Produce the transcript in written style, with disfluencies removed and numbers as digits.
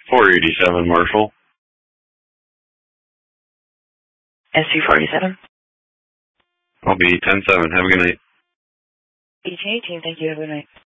487 Marshall. SC47. I'll be 10-7. Have a good night. EJ18, thank you. Have a good night.